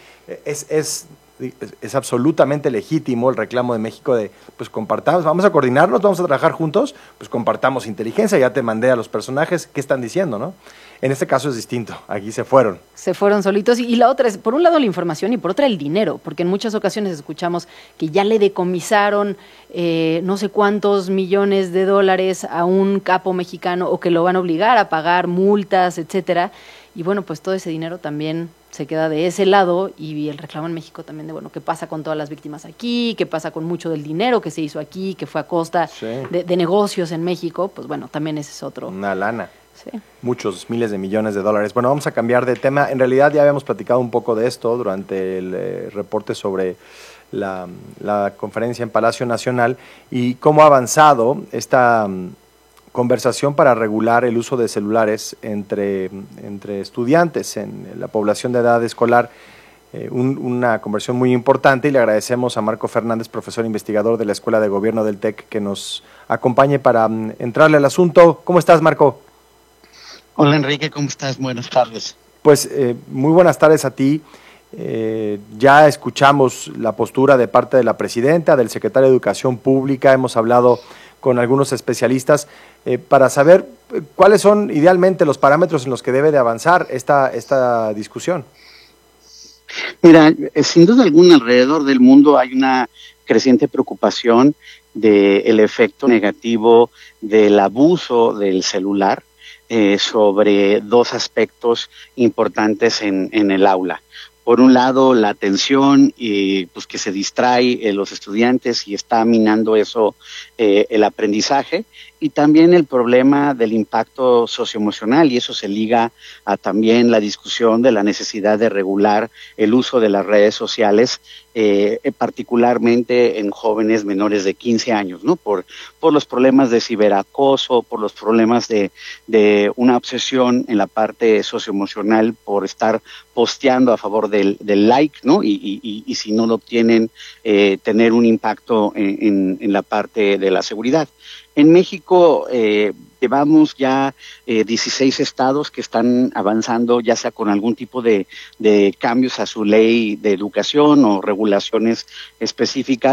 es absolutamente legítimo el reclamo de México de, pues compartamos, vamos a coordinarnos, vamos a trabajar juntos, pues compartamos inteligencia, ya te mandé a los personajes, ¿qué están diciendo, no? En este caso es distinto, aquí se fueron. Se fueron solitos y la otra es, por un lado la información y por otra el dinero, porque en muchas ocasiones escuchamos que ya le decomisaron no sé cuántos millones de dólares a un capo mexicano o que lo van a obligar a pagar multas, etcétera, y bueno, pues todo ese dinero también se queda de ese lado y el reclamo en México también de, bueno, ¿qué pasa con todas las víctimas aquí? ¿Qué pasa con mucho del dinero que se hizo aquí, que fue a costa de negocios en México? Pues bueno, también ese es otro. Una lana. Sí. Muchos miles de millones de dólares. Bueno, vamos a cambiar de tema. En realidad ya habíamos platicado un poco de esto durante el reporte sobre la conferencia en Palacio Nacional y cómo ha avanzado esta conversación para regular el uso de celulares entre estudiantes en la población de edad escolar, una conversación muy importante y le agradecemos a Marco Fernández, profesor investigador de la Escuela de Gobierno del TEC, que nos acompañe para entrarle al asunto. ¿Cómo estás, Marco? Hola, Enrique, ¿cómo estás? Buenas tardes. Pues muy buenas tardes a ti. Ya escuchamos la postura de parte de la presidenta, del secretario de Educación Pública, hemos hablado con algunos especialistas para saber cuáles son idealmente los parámetros en los que debe de avanzar esta discusión. Mira, sin duda alguna alrededor del mundo hay una creciente preocupación del efecto negativo del abuso del celular sobre dos aspectos importantes en el aula. Por un lado, la atención pues que se distrae los estudiantes y está minando eso el aprendizaje, y también el problema del impacto socioemocional, y eso se liga a también la discusión de la necesidad de regular el uso de las redes sociales, particularmente en jóvenes menores de 15 años, ¿no? Por los problemas de ciberacoso, por los problemas de una obsesión en la parte socioemocional por estar posteando a favor del like, ¿no? Y si no lo obtienen, tener un impacto en la parte de la seguridad. En México llevamos ya 16 estados que están avanzando ya sea con algún tipo de cambios a su ley de educación o regulaciones específicas,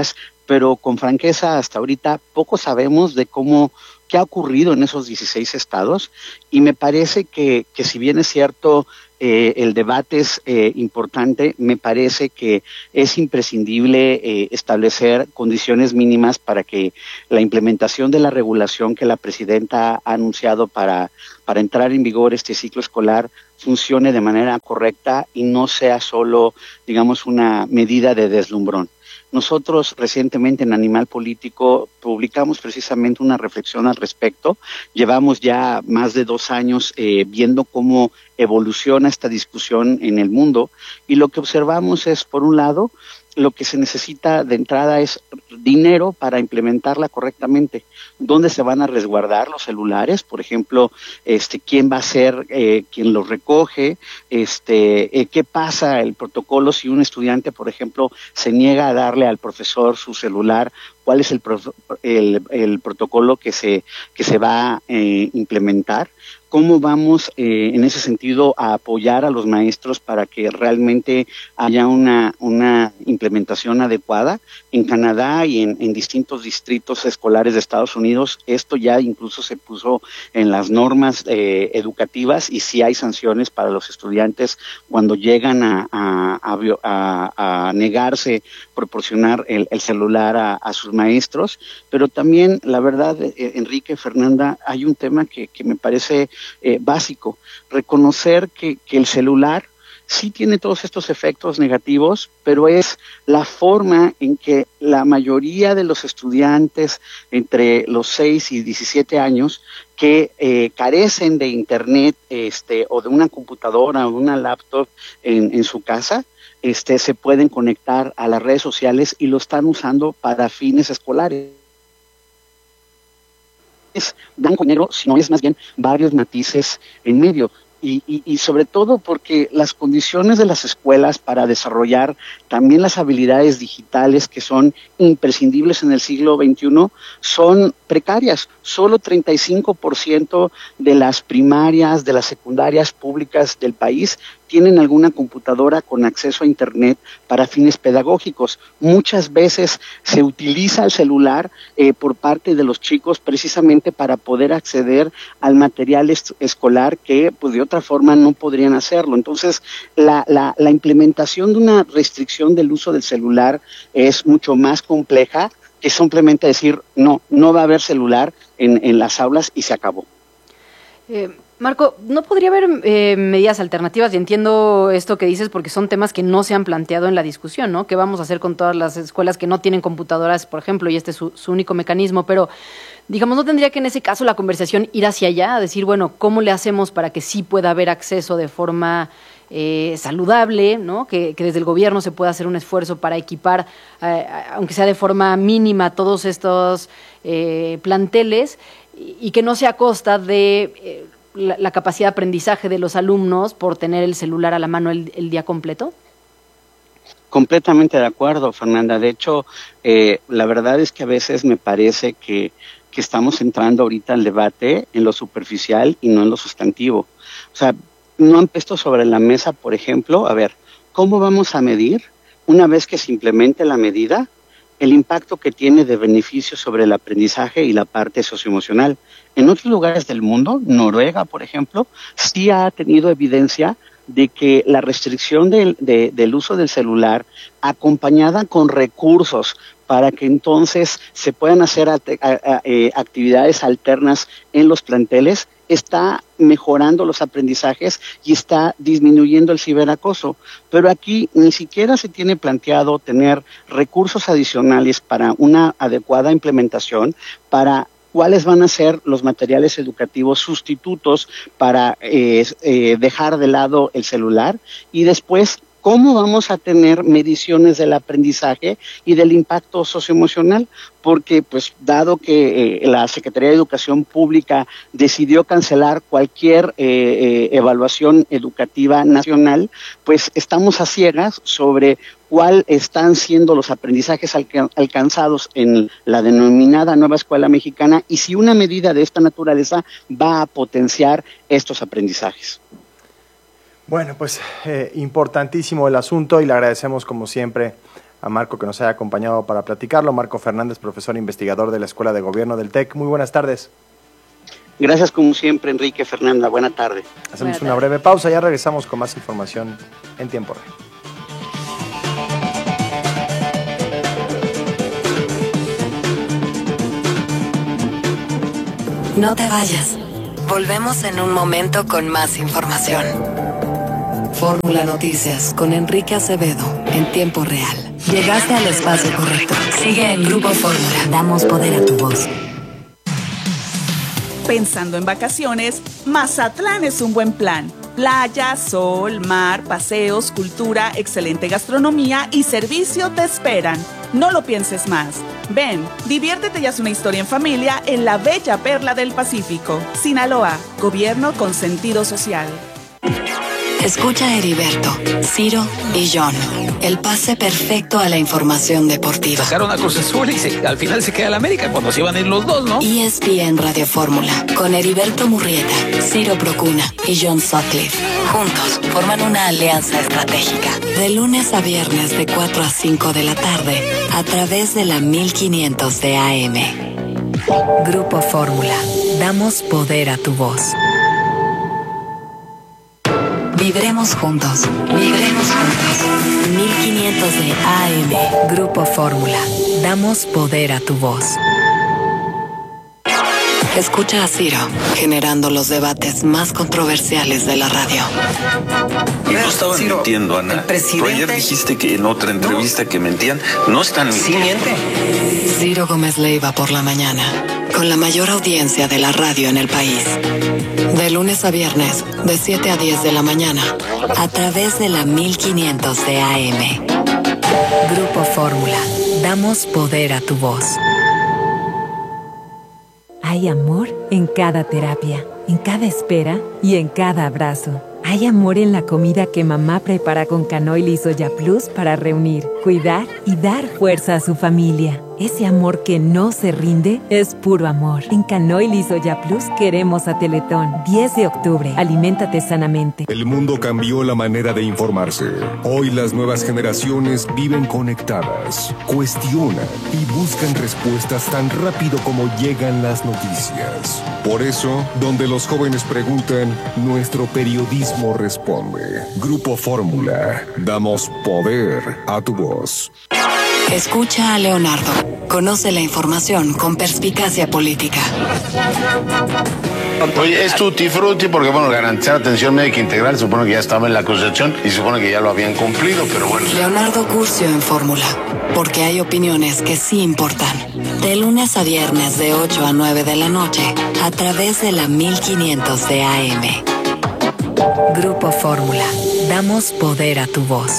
pero con franqueza hasta ahorita poco sabemos de qué ha ocurrido en esos 16 estados, y me parece que si bien es cierto, el debate es importante, me parece que es imprescindible establecer condiciones mínimas para que la implementación de la regulación que la presidenta ha anunciado para entrar en vigor este ciclo escolar funcione de manera correcta y no sea solo, digamos, una medida de deslumbrón. Nosotros recientemente en Animal Político publicamos precisamente una reflexión al respecto. Llevamos ya más de 2 años viendo cómo evoluciona esta discusión en el mundo, y lo que observamos es, por un lado, lo que se necesita de entrada es dinero para implementarla correctamente. ¿Dónde se van a resguardar los celulares? Por ejemplo, ¿quién va a ser quien los recoge? ¿Qué pasa el protocolo si un estudiante, por ejemplo, se niega a darle al profesor su celular? ¿Cuál es el protocolo que se va a implementar? ¿Cómo vamos en ese sentido a apoyar a los maestros para que realmente haya una implementación adecuada? En Canadá y en distintos distritos escolares de Estados Unidos, esto ya incluso se puso en las normas educativas, y sí hay sanciones para los estudiantes cuando llegan a negarse proporcionar el celular a sus maestros. Pero también, la verdad, Enrique, Fernanda, hay un tema que me parece básico: reconocer que el celular sí tiene todos estos efectos negativos, pero es la forma en que la mayoría de los estudiantes entre los 6 y 17 años que carecen de internet o de una computadora o de una laptop en su casa, se pueden conectar a las redes sociales y lo están usando para fines escolares. Es blanco y negro, sino es más bien varios matices en medio. Y sobre todo porque las condiciones de las escuelas para desarrollar también las habilidades digitales que son imprescindibles en el siglo XXI son precarias. Solo 35% de las primarias, de las secundarias públicas del país tienen alguna computadora con acceso a internet para fines pedagógicos. Muchas veces se utiliza el celular por parte de los chicos precisamente para poder acceder al material escolar que pues de otra forma no podrían hacerlo. Entonces, la implementación de una restricción del uso del celular es mucho más compleja que simplemente decir no va a haber celular en las aulas y se acabó. Marco, ¿no podría haber medidas alternativas? Y entiendo esto que dices porque son temas que no se han planteado en la discusión, ¿no? ¿Qué vamos a hacer con todas las escuelas que no tienen computadoras, por ejemplo, y este es su único mecanismo? Pero, digamos, ¿no tendría que en ese caso la conversación ir hacia allá? A decir, bueno, ¿cómo le hacemos para que sí pueda haber acceso de forma saludable, ¿no? Que desde el gobierno se pueda hacer un esfuerzo para equipar, aunque sea de forma mínima, todos estos planteles, y que no sea a costa de la capacidad de aprendizaje de los alumnos por tener el celular a la mano el día completo? Completamente de acuerdo, Fernanda. De hecho, la verdad es que a veces me parece que estamos entrando ahorita al debate en lo superficial y no en lo sustantivo. O sea, no han puesto sobre la mesa, por ejemplo, a ver, ¿cómo vamos a medir, una vez que se implemente la medida, el impacto que tiene de beneficio sobre el aprendizaje y la parte socioemocional? En otros lugares del mundo, Noruega, por ejemplo, sí ha tenido evidencia de que la restricción del uso del celular, acompañada con recursos para que entonces se puedan hacer actividades alternas en los planteles, está mejorando los aprendizajes y está disminuyendo el ciberacoso. Pero aquí ni siquiera se tiene planteado tener recursos adicionales para una adecuada implementación, para cuáles van a ser los materiales educativos sustitutos para dejar de lado el celular, y después ¿cómo vamos a tener mediciones del aprendizaje y del impacto socioemocional? Porque, pues, dado que la Secretaría de Educación Pública decidió cancelar cualquier evaluación educativa nacional, pues estamos a ciegas sobre cuáles están siendo los aprendizajes alcanzados en la denominada Nueva Escuela Mexicana y si una medida de esta naturaleza va a potenciar estos aprendizajes. Bueno, pues importantísimo el asunto y le agradecemos como siempre a Marco que nos haya acompañado para platicarlo. Marco Fernández, profesor investigador de la Escuela de Gobierno del TEC. Muy buenas tardes. Gracias como siempre, Enrique, Fernanda. Buena tarde. Hacemos una breve pausa, ya regresamos con más información en tiempo real. No te vayas. Volvemos en un momento con más información. Fórmula Noticias con Enrique Acevedo en tiempo real. Llegaste al espacio correcto. Sigue en Grupo Fórmula. Damos poder a tu voz. Pensando en vacaciones, Mazatlán es un buen plan. Playa, sol, mar, paseos, cultura, excelente gastronomía y servicio te esperan. No lo pienses más. Ven, diviértete y haz una historia en familia en la bella perla del Pacífico. Sinaloa, gobierno con sentido social. Escucha a Heriberto, Ciro y John. El pase perfecto a la información deportiva. Sacaron a Cruz Azul y al final se queda la América cuando se iban a ir los dos, ¿no? ESPN Radio Fórmula, con Heriberto Murrieta, Ciro Procuna y John Sutcliffe. Juntos forman una alianza estratégica. De lunes a viernes de 4 a 5 de la tarde, a través de la 1500 de AM. Grupo Fórmula. Damos poder a tu voz. Vibremos juntos. Vibremos juntos. 1500 de AM. Grupo Fórmula. Damos poder a tu voz. Escucha a Ciro, generando los debates más controversiales de la radio. Y no estaban mintiendo, Ana. Tú ayer dijiste que en otra entrevista que mentían. No están mintiendo. Sí, miente. Ciro Gómez Leiva por la mañana, con la mayor audiencia de la radio en el país. De lunes a viernes, de 7 a 10 de la mañana, a través de la 1500 de AM. Grupo Fórmula. Damos poder a tu voz. Hay amor en cada terapia, en cada espera y en cada abrazo. Hay amor en la comida que mamá prepara con Canoil y Soya Plus para reunir, cuidar y dar fuerza a su familia. Ese amor que no se rinde es puro amor. En Canoil y Soya Plus queremos a Teletón. 10 de octubre. Aliméntate sanamente. El mundo cambió la manera de informarse. Hoy las nuevas generaciones viven conectadas, cuestionan y buscan respuestas tan rápido como llegan las noticias. Por eso, donde los jóvenes preguntan, nuestro periodismo responde. Grupo Fórmula. Damos poder a tu voz. Escucha a Leonardo. Conoce la información con perspicacia política. Oye, es tutti frutti porque, bueno, garantizar atención médica integral supone que ya estaba en la Constitución y supone que ya lo habían cumplido, pero bueno. Leonardo Curcio en Fórmula, porque hay opiniones que sí importan. De lunes a viernes de 8 a 9 de la noche, a través de la 1500 de AM. Grupo Fórmula. Damos poder a tu voz.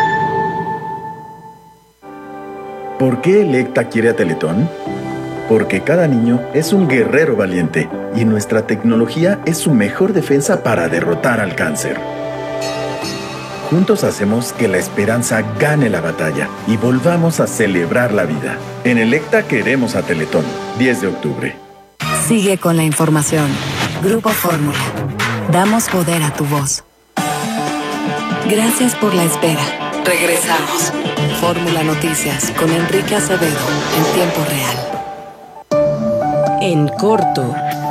¿Por qué Electa quiere a Teletón? Porque cada niño es un guerrero valiente y nuestra tecnología es su mejor defensa para derrotar al cáncer. Juntos hacemos que la esperanza gane la batalla y volvamos a celebrar la vida. En Electa queremos a Teletón. 10 de octubre. Sigue con la información. Grupo Fórmula. Damos poder a tu voz. Gracias por la espera. Regresamos. Fórmula Noticias con Enrique Acevedo en tiempo real. En corto.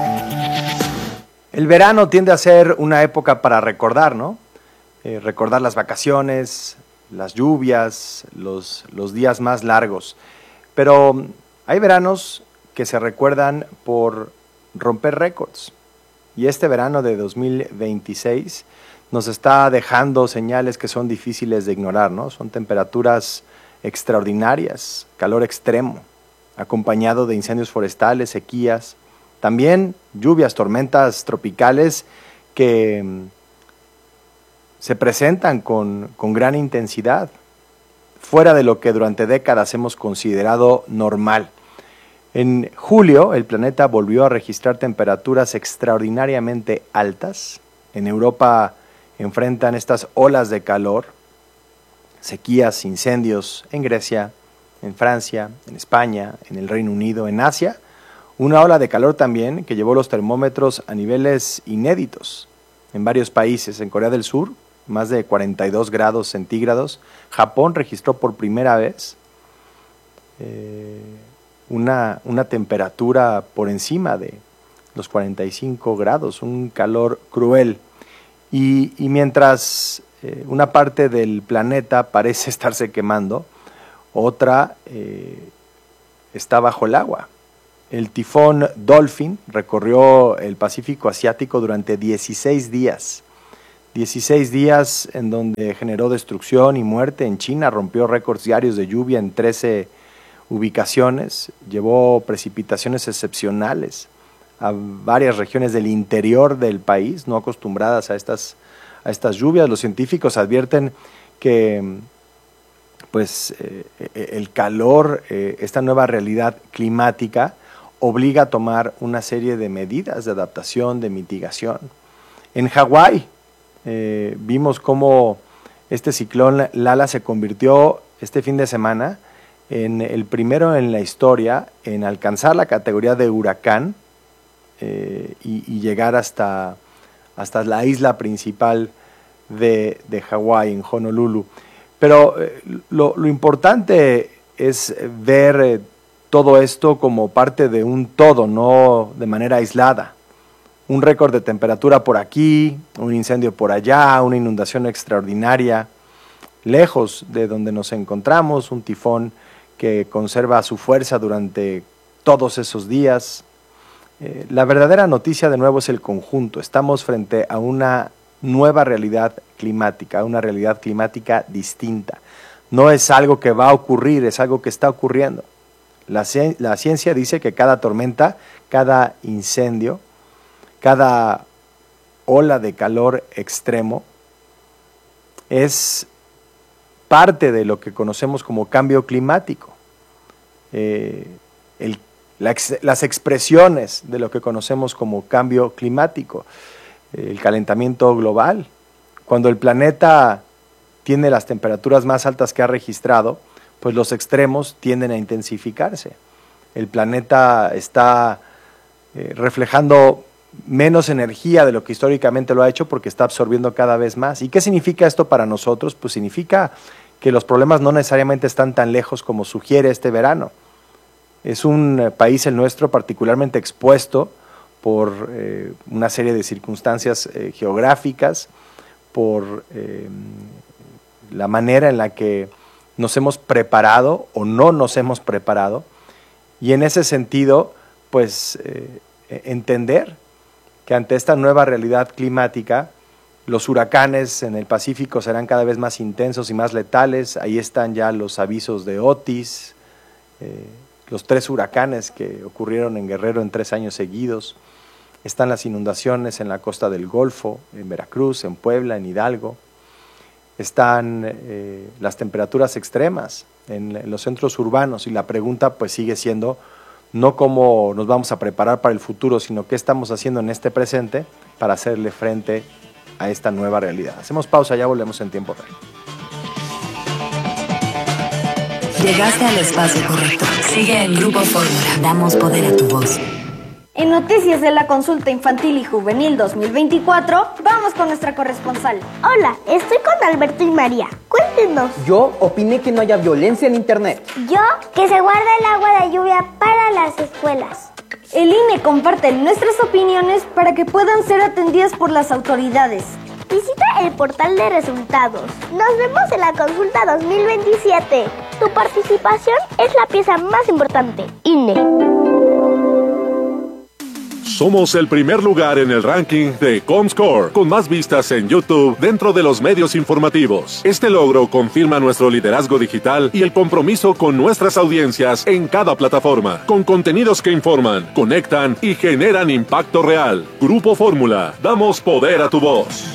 El verano tiende a ser una época para recordar, ¿no? Recordar las vacaciones, las lluvias, los días más largos. Pero hay veranos que se recuerdan por romper récords. Y este verano de 2026 nos está dejando señales que son difíciles de ignorar, ¿no? Son temperaturas extraordinarias, calor extremo, acompañado de incendios forestales, sequías, también lluvias, tormentas tropicales que se presentan con gran intensidad, fuera de lo que durante décadas hemos considerado normal. En julio, el planeta volvió a registrar temperaturas extraordinariamente altas. En Europa enfrentan estas olas de calor, sequías, incendios en Grecia, en Francia, en España, en el Reino Unido, en Asia. Una ola de calor también que llevó los termómetros a niveles inéditos en varios países. En Corea del Sur más de 42 grados centígrados. Japón registró por primera vez una temperatura por encima de los 45 grados, un calor cruel. Y mientras una parte del planeta parece estarse quemando, otra está bajo el agua. El tifón Dolphin recorrió el Pacífico Asiático durante 16 días. 16 días en donde generó destrucción y muerte. En China rompió récords diarios de lluvia en 13 ubicaciones. Llevó precipitaciones excepcionales a varias regiones del interior del país, no acostumbradas a estas lluvias. Los científicos advierten que el calor, esta nueva realidad climática, obliga a tomar una serie de medidas de adaptación, de mitigación. En Hawái vimos cómo este ciclón Lala se convirtió este fin de semana en el primero en la historia en alcanzar la categoría de huracán y llegar hasta la isla principal de Hawái, en Honolulu. Pero lo importante es ver todo esto como parte de un todo, no de manera aislada. Un récord de temperatura por aquí, un incendio por allá, una inundación extraordinaria. Lejos de donde nos encontramos, un tifón que conserva su fuerza durante todos esos días. La verdadera noticia de nuevo es el conjunto. Estamos frente a una nueva realidad climática, una realidad climática distinta. No es algo que va a ocurrir, es algo que está ocurriendo. La ciencia dice que cada tormenta, cada incendio, cada ola de calor extremo es parte de lo que conocemos como cambio climático. Las expresiones de lo que conocemos como cambio climático, el calentamiento global. Cuando el planeta tiene las temperaturas más altas que ha registrado, pues los extremos tienden a intensificarse. El planeta está reflejando menos energía de lo que históricamente lo ha hecho porque está absorbiendo cada vez más. ¿Y qué significa esto para nosotros? Pues significa que los problemas no necesariamente están tan lejos como sugiere este verano. Es un país, el nuestro, particularmente expuesto por una serie de circunstancias geográficas, por la manera en la que nos hemos preparado o no nos hemos preparado, y en ese sentido, pues entender que ante esta nueva realidad climática, los huracanes en el Pacífico serán cada vez más intensos y más letales. Ahí están ya los avisos de Otis, los 3 huracanes que ocurrieron en Guerrero en 3 años seguidos. Están las inundaciones en la costa del Golfo, en Veracruz, en Puebla, en Hidalgo. Están las temperaturas extremas en los centros urbanos, y la pregunta pues sigue siendo no cómo nos vamos a preparar para el futuro, sino qué estamos haciendo en este presente para hacerle frente a esta nueva realidad. Hacemos pausa, ya volvemos en tiempo real. Llegaste al espacio correcto. Sigue el Grupo Fórmula. Damos poder a tu voz. En Noticias de la Consulta Infantil y Juvenil 2024, vamos con nuestra corresponsal. Hola, estoy con Alberto y María. Cuéntenos. Yo opiné que no haya violencia en internet. Yo, que se guarde el agua de lluvia para las escuelas. El INE comparte nuestras opiniones para que puedan ser atendidas por las autoridades. Visita el portal de resultados. Nos vemos en la consulta 2027. Tu participación es la pieza más importante. INE. Somos el primer lugar en el ranking de Comscore, con más vistas en YouTube dentro de los medios informativos. Este logro confirma nuestro liderazgo digital y el compromiso con nuestras audiencias en cada plataforma, con contenidos que informan, conectan y generan impacto real. Grupo Fórmula, damos poder a tu voz.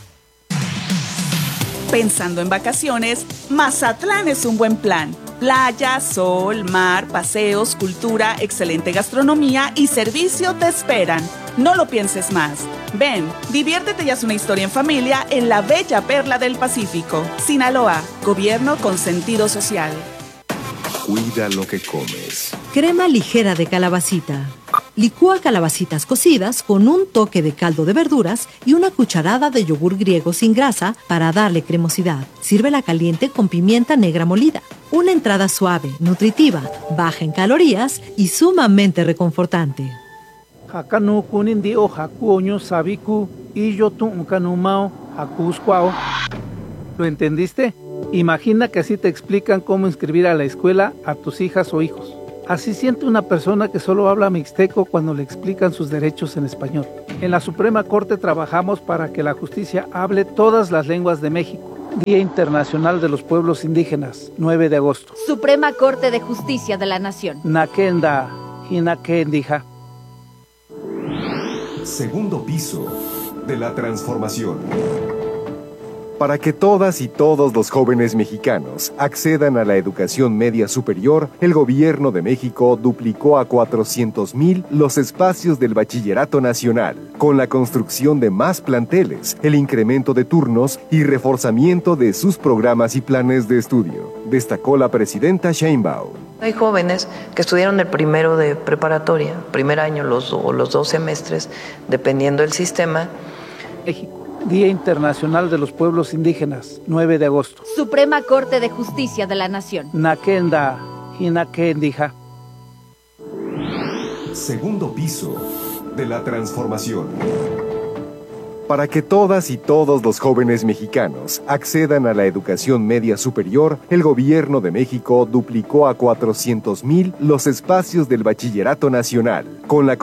Pensando en vacaciones, Mazatlán es un buen plan. Playa, sol, mar, paseos, cultura, excelente gastronomía y servicio te esperan. No lo pienses más. Ven, diviértete y haz una historia en familia en la bella perla del Pacífico. Sinaloa, gobierno con sentido social. Cuida lo que comes. Crema ligera de calabacita. Licúa calabacitas cocidas con un toque de caldo de verduras y una cucharada de yogur griego sin grasa para darle cremosidad. Sírvela caliente con pimienta negra molida. Una entrada suave, nutritiva, baja en calorías y sumamente reconfortante. Hakanu kunindio hakuoño sabiku y yo tu kanumao hakuscuao. ¿Lo entendiste? Imagina que así te explican cómo inscribir a la escuela a tus hijas o hijos. Así siente una persona que solo habla mixteco cuando le explican sus derechos en español. En la Suprema Corte trabajamos para que la justicia hable todas las lenguas de México. Día Internacional de los Pueblos Indígenas, 9 de agosto. Suprema Corte de Justicia de la Nación. Nakenda, Hinakendija. Segundo piso de la transformación. Para que todas y todos los jóvenes mexicanos accedan a la educación media superior, el gobierno de México duplicó a 400,000 los espacios del Bachillerato Nacional, con la construcción de más planteles, el incremento de turnos y reforzamiento de sus programas y planes de estudio, destacó la presidenta Sheinbaum. Hay jóvenes que estudiaron el primero de preparatoria, primer año los 2 semestres, dependiendo del sistema. México. Día Internacional de los Pueblos Indígenas, 9 de agosto. Suprema Corte de Justicia de la Nación. Nakenda, Hinakendija. Segundo piso de la transformación. Para que todas y todos los jóvenes mexicanos accedan a la educación media superior, el gobierno de México duplicó a 400,000 los espacios del Bachillerato Nacional, con la